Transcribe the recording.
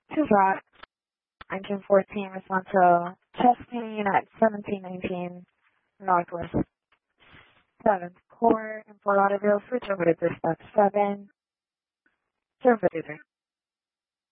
To that, engine 14 respond to testing at 1719 Northwest 7th Court in Fort Lauderdale. Switch over to dispatch 7. Service user.